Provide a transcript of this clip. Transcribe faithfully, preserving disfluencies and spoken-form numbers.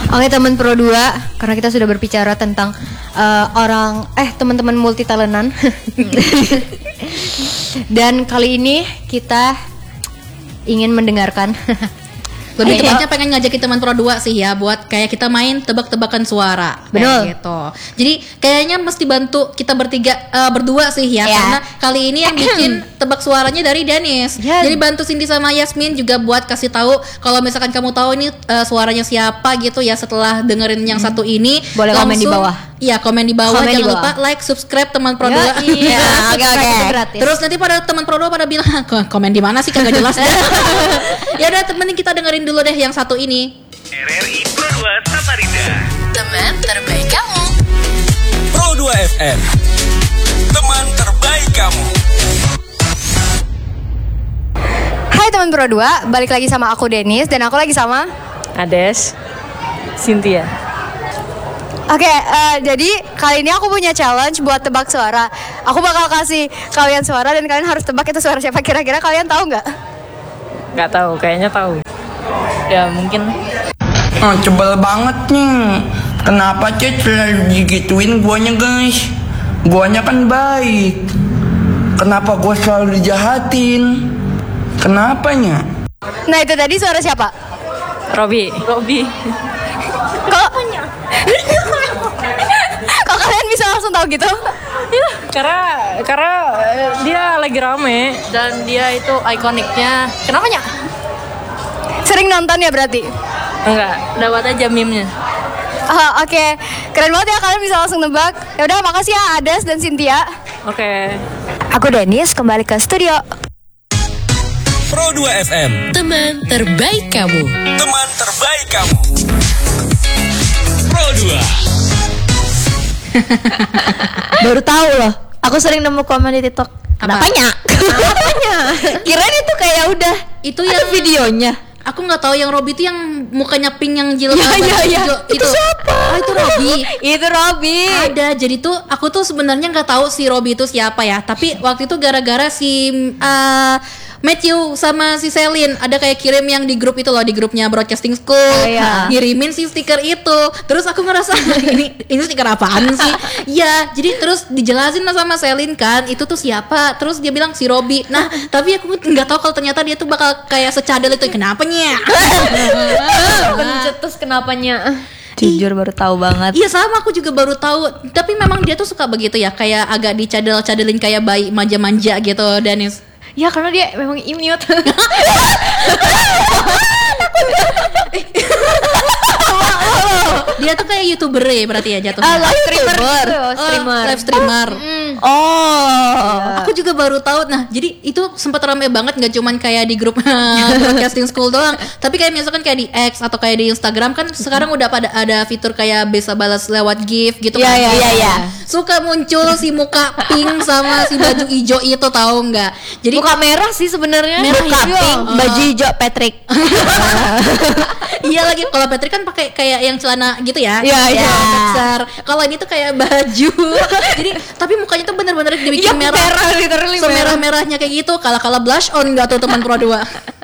Oke teman Pro dua, karena kita sudah berbicara tentang uh, orang eh teman-teman multi talentan. Dan kali ini kita ingin mendengarkan lebih tepatnya pengen ngajakin teman Pro dua sih ya buat kayak kita main tebak-tebakan suara. Betul gitu. Jadi kayaknya mesti bantu kita bertiga uh, berdua sih ya, ya. Karena kali ini yang bikin tebak suaranya dari Dennis. Ya. Jadi bantu Cindy sama Yasmin juga buat kasih tahu kalau misalkan kamu tahu ini uh, suaranya siapa gitu ya setelah dengerin yang hmm. satu ini. Boleh langsung, komen di bawah. Iya, komen di bawah. Komen Jangan di bawah. lupa like, subscribe teman Pro dua. Iya, oke oke. Terus nanti pada teman Pro dua pada bilang, komen di mana sih kagak jelas. Ya udah, mending kita dengerin dulu deh yang satu ini. R R I Pro dua Samarinda, teman terbaik kamu. Pro dua F M, teman terbaik kamu. Hai teman Pro dua, balik lagi sama aku Dennis dan aku lagi sama Ades, Cynthia. Oke, okay, uh, jadi kali ini aku punya challenge buat tebak suara. Aku bakal kasih kalian suara dan kalian harus tebak itu suara siapa. Kira-kira kalian tahu nggak? Nggak tahu, kayaknya tahu. Ya mungkin. Oh, sebel banget nih. Kenapa Cek selalu digituin guanya guys? Guanya kan baik. Kenapa gua selalu dijahatin? Kenapanya? Nah itu tadi suara siapa? Robi. Robi. Kok? Kok kalian bisa langsung tahu gitu? Ya, karena karena dia lagi rame dan dia itu ikoniknya. Kenapanya? Sering nonton ya berarti? Enggak, dapat aja meme-nya. Oh, oke, okay. Keren banget ya kalian bisa langsung nebak. Ya udah, makasih ya Ades dan Cynthia. Oke. Okay. Aku Dennis kembali ke studio. Pro dua F M, teman terbaik kamu. Teman terbaik kamu. Pro dua. Baru tahu loh. Aku sering nemu komen di TikTok. Apanya? Apanya? Kirain itu kayak udah itu yang videonya. Aku nggak tahu yang Robi itu yang mukanya pink yang jilbab ya, ya, ya. itu, itu siapa? Oh, itu Robi. Itu Robi. Ada. Jadi tuh aku tuh sebenarnya nggak tahu si Robi itu siapa ya. Tapi waktu itu gara-gara si uh, Matthew sama si Selin ada kayak kirim yang di grup itu loh, di grupnya Broadcasting School. Oh, iya. Ngirimin si stiker itu. Terus aku ngerasa ini ini stiker apaan sih? Iya. Jadi terus dijelasin lah sama Selin kan, itu tuh siapa? Terus dia bilang si Robi. Nah, tapi aku nggak tahu kalau ternyata dia tuh bakal kayak secadel itu. Kenapanya? Pencetus kenapanya? Jujur baru tahu banget. Iya sama, aku juga baru tahu. Tapi memang dia tuh suka begitu ya, kayak agak dicadel-cadelin kayak bayi manja-manja gitu, Dennis. Ya karena dia memang imut. Dia tuh kayak YouTuber ya berarti ya jatuhnya. Ah, live streamer. Oh, streamer. live streamer. Mm. Oh. Aku juga baru tahu. Nah, jadi itu sempat ramai banget, nggak cuman kayak di grup Broadcasting School doang, tapi kayak misalkan kayak di X atau kayak di Instagram kan sekarang udah pada ada fitur kayak bisa balas lewat GIF gitu ya, kan. Iya iya iya. Suka muncul si muka pink sama si baju hijau itu, tahu nggak? Jadi muka merah sih sebenarnya. Merah muka hijau. pink, Oh. baju hijau Patrick. Iya lagi, kalau Patrick kan pakai kayak yang celana gitu ya. Iya iya. Boxer. Kalau ini tuh kayak baju. Jadi tapi mukanya tuh bener-bener dibikin Ya, merah. merah literally Semerah-merahnya kayak gitu. Kala-kala blush on enggak tuh teman Pro dua.